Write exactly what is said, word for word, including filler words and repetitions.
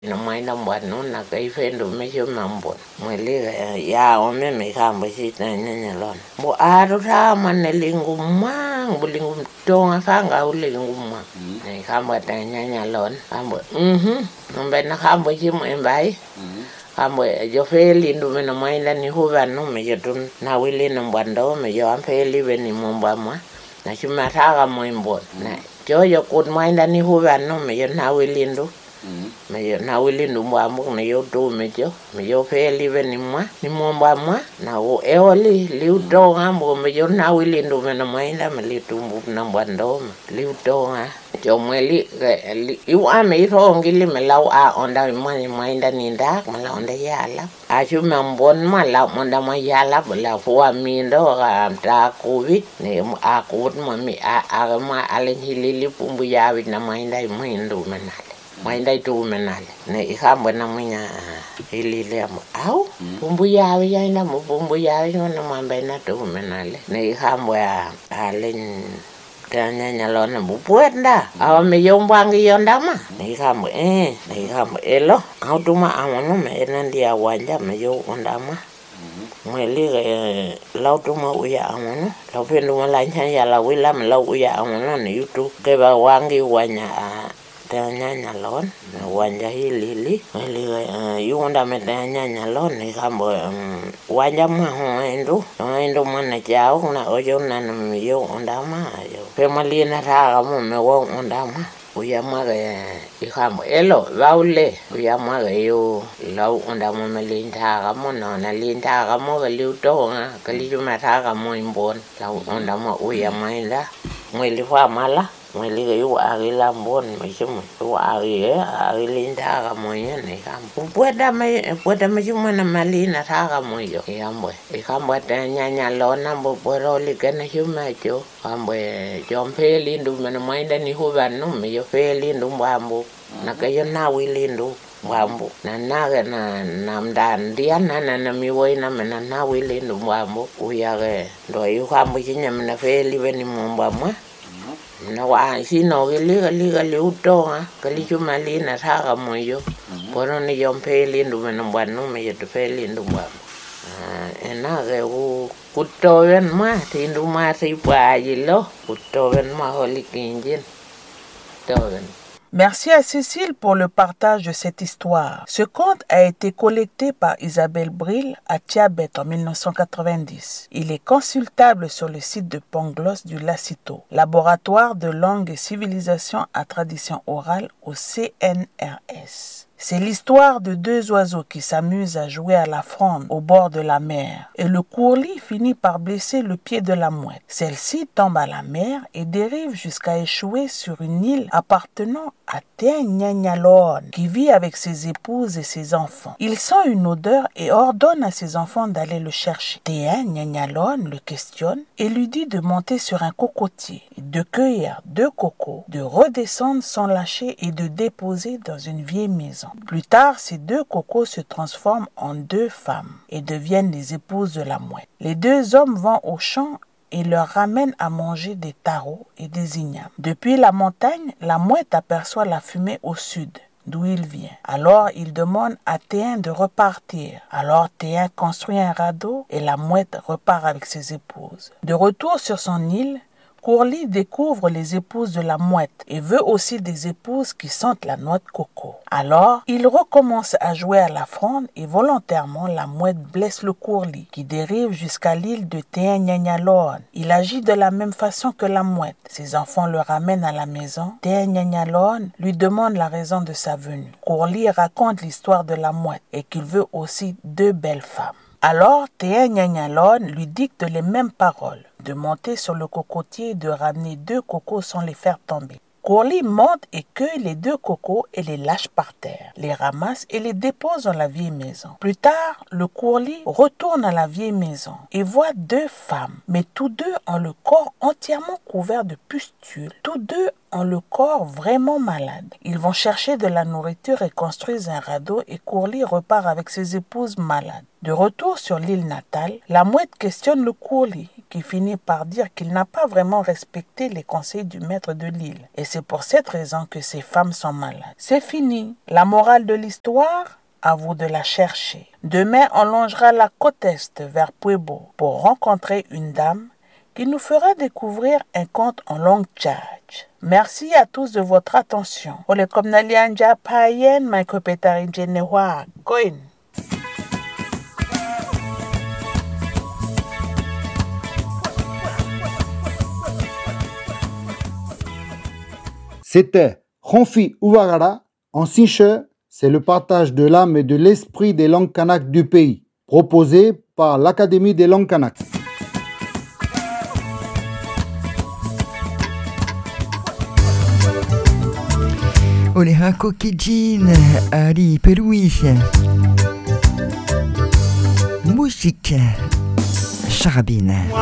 No mai nam wan no na kai fen do me yo nam bon. Mo le ya o me me ka mo si na nya lon. Mo aro ra man ne lingu mang bo lingu tonga fa nga o lingu ma. Ne ka mo ta nya nya lon. Ka mo mhm. No be na ka mo si mo en bai. Ka mo yo fe lindu me no mai la ni ho van no me yo tun na wi le nam wan do me yo am fe li ve ni mo ba ma. Na chi ma tha ka mo en bon. Na cho yo kun mai la ni ho van no me yo na wi lindu. Me yo na wili no mwa mo me yo do me yo me yo fe li ve ni mwa ni mo mwa mwa na o e o li li do nga mo me yo na wili no me na mai la me li tu mu na mwa do li do nga yo me li li u a me ro ngi li me lau a onda ma ni mai da ni da ma la onda ya la a chu me mbon ma la mo da ma ya la la fo a mi do ga ta covid ne a covid ma mi a a ma ale hi li li pu bu ya wi na mai da mai ndo me na mai dai tu menal ne i kham bana minya ili le am au pumbu ya wi ya na mo pumbu ya wi no ma be na tu menal ne i kham wa alen tanya nyalo na bu puet da aw me yom bang yon da ma ne i kham e ne i kham e lo au tu ma aw no me nan dia wanja me yo onda ma me li lau tu ma u ya aw no lau pe no la nya ya la wi la me lau u ya aw no ne youtube ke ba wangi wanya tanya nyalon wanja hili li li yu onda me tanya nyalon ni kambo wanja ma ho endo endo mana jao na ojo na me yo onda ma yo pe mali na ra mo me wo onda ma uya ma ga i kambo elo laule uya ma ga yo lau onda mo me linta ga mo no na linta ga mo ga liu to nga ka li ma tha ga mo imbon lau onda ma uya ma ila mo li fa mala mo li ga yu a ri la bon me chum yu a ri a ri linda ga mo yen ne kam pu pueda me pueda me chum na mali na tha ga mo yo ya mo e kam ba ta nya nya lo na bo bo ro li ga na chum ma cho kam bo jom pe lindu me na mai da ni ho ban no me yo pe lindu ba mo na ka yo na wi lindu ba mo na na ga na nam dan dia na na na mi wo na me na na wi lindu ba mo u ya ga do yu kam bo chi nya me na fe li ve ni mo ba mo na wa si no ge li ga li ga li uto nga ka li chu ma li na tha ga mo yo poro ni yom pe li ndu me no ban no me yo pe li ndu ba e na ge u kuto ven ma ti ndu ma si pa yi lo kuto ven ma ho li kinjin to ven. Merci à Cécile pour le partage de cette histoire. Ce conte a été collecté par Isabelle Bril à Tchabet en mille neuf cent quatre-vingt-dix. Il est consultable sur le site de Pangloss du Lacito, Laboratoire de langue et civilisation à tradition orale au C N R S. C'est l'histoire de deux oiseaux qui s'amusent à jouer à la fronde au bord de la mer. Et le courlis finit par blesser le pied de la mouette. Celle-ci tombe à la mer et dérive jusqu'à échouer sur une île appartenant à Tenyanyalon, qui vit avec ses épouses et ses enfants. Il sent une odeur et ordonne à ses enfants d'aller le chercher. Tenyanyalon le questionne et lui dit de monter sur un cocotier, de cueillir deux cocos, de redescendre sans lâcher et de déposer dans une vieille maison. Plus tard, ces deux cocos se transforment en deux femmes et deviennent les épouses de la mouette. Les deux hommes vont au champ et leur ramènent à manger des tarots et des ignames. Depuis la montagne, la mouette aperçoit la fumée au sud, d'où il vient. Alors, il demande à Théen de repartir. Alors, Théen construit un radeau et la mouette repart avec ses épouses. De retour sur son île, Courlis découvre les épouses de la mouette et veut aussi des épouses qui sentent la noix de coco. Alors, il recommence à jouer à la fronde et volontairement la mouette blesse le courlis qui dérive jusqu'à l'île de Tenyanyalon. Il agit de la même façon que la mouette. Ses enfants le ramènent à la maison. Tenyanyalon lui demande la raison de sa venue. Courlis raconte l'histoire de la mouette et qu'il veut aussi deux belles femmes. Alors, Tenyanyalon lui dicte les mêmes paroles, de monter sur le cocotier et de ramener deux cocos sans les faire tomber. Courlis monte et cueille les deux cocos et les lâche par terre, les ramasse et les dépose dans la vieille maison. Plus tard, le courlis retourne à la vieille maison et voit deux femmes, mais tous deux ont le corps entièrement couvert de pustules. Tous deux ont le corps vraiment malade. Ils vont chercher de la nourriture et construisent un radeau et Courlis repart avec ses épouses malades. De retour sur l'île natale, la mouette questionne le courlis qui finit par dire qu'il n'a pas vraiment respecté les conseils du maître de l'île. Et c'est pour cette raison que ces femmes sont malades. C'est fini. La morale de l'histoire, à vous de la chercher. Demain, on longera la côte est vers Pueblo pour rencontrer une dame qui nous fera découvrir un conte en langue tchadj. Merci à tous de votre attention. Ole komnalianja payen maikopetari jenewa koin. C'était Ronfi Ouagara en Sinche, c'est le partage de l'âme et de l'esprit des langues kanak du pays, proposé par l'Académie des langues kanak. Oleha Kokijin, Ali Peloui. Musique, Charabine.